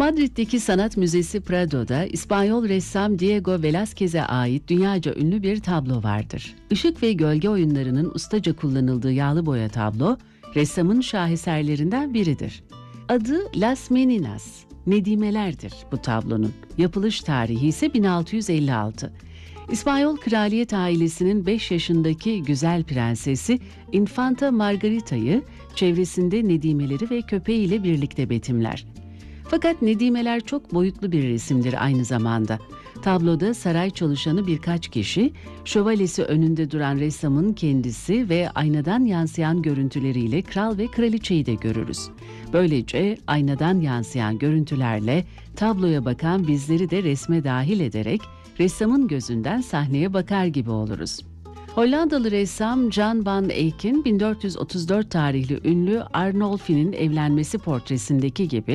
Madrid'deki Sanat Müzesi Prado'da İspanyol ressam Diego Velázquez'e ait dünyaca ünlü bir tablo vardır. Işık ve gölge oyunlarının ustaca kullanıldığı yağlı boya tablo, ressamın şaheserlerinden biridir. Adı Las Meninas, Nedimelerdir bu tablonun. Yapılış tarihi ise 1656. İspanyol kraliyet ailesinin 5 yaşındaki güzel prensesi Infanta Margarita'yı çevresinde nedimeleri ve köpeğiyle birlikte betimler. Fakat nedimeler çok boyutlu bir resimdir aynı zamanda. Tabloda saray çalışanı birkaç kişi, şövalyesi önünde duran ressamın kendisi ve aynadan yansıyan görüntüleriyle kral ve kraliçeyi de görürüz. Böylece aynadan yansıyan görüntülerle tabloya bakan bizleri de resme dahil ederek ressamın gözünden sahneye bakar gibi oluruz. Hollandalı ressam Jan van Eyck'in 1434 tarihli ünlü Arnolfi'nin evlenmesi portresindeki gibi